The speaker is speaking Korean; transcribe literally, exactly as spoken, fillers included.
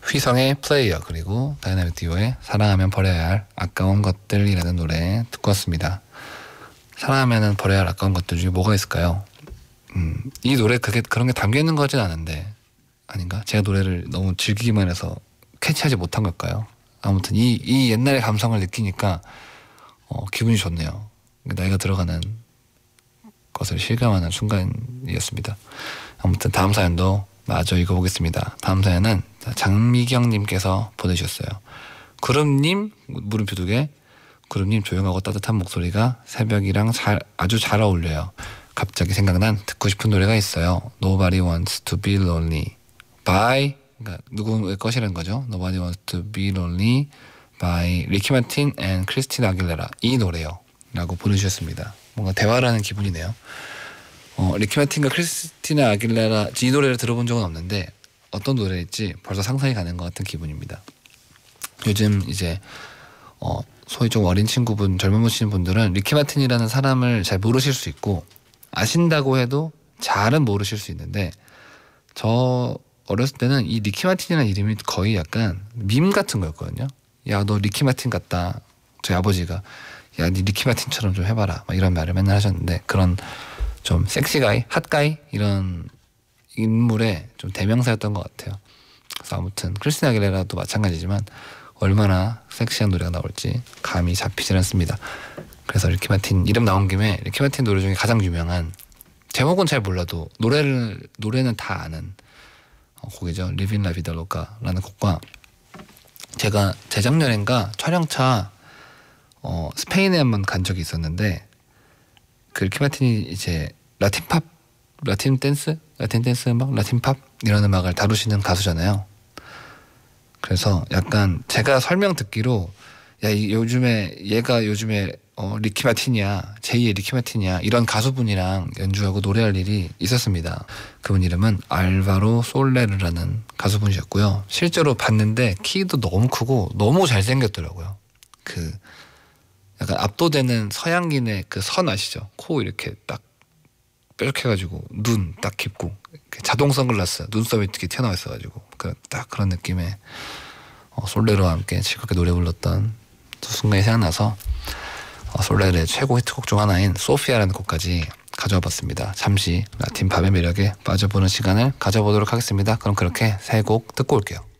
휘성의 플레이어 그리고 다이나믹 듀오의 사랑하면 버려야 할 아까운 것들이라는 노래 듣고 왔습니다. 사랑하면은 버려야 할 아까운 것들 중에 뭐가 있을까요? 음, 이 노래 그게 그런 게 담겨 있는 거진 않은데 아닌가? 제가 노래를 너무 즐기기만 해서 캐치하지 못한 걸까요? 아무튼 이, 이 옛날의 감성을 느끼니까 어, 기분이 좋네요. 나이가 들어가는 것을 실감하는 순간이었습니다. 아무튼 다음 사연도 마저 읽어보겠습니다. 다음 사연은 장미경님께서 보내주셨어요. 구름님 물음표 두 개. 구름님 조용하고 따뜻한 목소리가 새벽이랑 잘, 아주 잘 어울려요. 갑자기 생각난 듣고 싶은 노래가 있어요. Nobody wants to be lonely by, 그러니까 누구의 것이라는 거죠. Nobody wants to be lonely by 리키 마틴 and 크리스티나 아길레라. 이 노래요 라고 보내주셨습니다. 뭔가 대화를 하는 기분이네요. 어, 리키 마틴과 크리스티나 아길레라 이 노래를 들어본 적은 없는데 어떤 노래일지 벌써 상상이 가는 것 같은 기분입니다. 요즘 이제 어, 소위 좀 어린 친구분, 젊은 보시는 분들은 리키 마틴이라는 사람을 잘 모르실 수 있고 아신다고 해도 잘은 모르실 수 있는데 저 어렸을 때는 이 리키 마틴이라는 이름이 거의 약간 밈 같은 거였거든요. 야, 너 리키 마틴 같다. 저희 아버지가 야, 니 리키 마틴처럼 좀 해봐라. 막 이런 말을 맨날 하셨는데 그런 좀 섹시가이, 핫가이 이런 인물의 좀 대명사였던 것 같아요. 그래서 아무튼 크리스티나 아길레라도 마찬가지지만 얼마나 섹시한 노래가 나올지 감이 잡히질 않습니다. 그래서 리키 마틴 이름 나온 김에 리키 마틴 노래 중에 가장 유명한 제목은 잘 몰라도 노래를 노래는 다 아는 어, 곡이죠. Living La Vida Loca라는 곡과 제가 재작년인가 촬영차 어, 스페인에 한번 간 적이 있었는데 그 리키 마틴이 이제 라틴 팝, 라틴 댄스, 라틴 댄스 음악, 라틴 팝 이런 음악을 다루시는 가수잖아요. 그래서 약간 제가 설명 듣기로 야, 이 요즘에 얘가 요즘에 어, 리키 마틴이야, 제이의 리키 마틴이야 이런 가수분이랑 연주하고 노래할 일이 있었습니다. 그분 이름은 알바로 솔레르라는 가수분이셨고요. 실제로 봤는데 키도 너무 크고 너무 잘생겼더라고요. 그 약간 압도되는 서양인의 그 선 아시죠? 코 이렇게 딱 뾰족해가지고 눈 딱 깊고 자동 선글라스 눈썹이 이렇게 튀어나와 있어가지고 그 딱 그런 느낌의 어, 솔레르와 함께 즐겁게 노래 불렀던 순간이 생각나서 어, 솔레르의 최고 히트곡 중 하나인 소피아라는 곡까지 가져와 봤습니다. 잠시 라틴 팝의 매력에 빠져보는 시간을 가져보도록 하겠습니다. 그럼 그렇게 세 곡 듣고 올게요.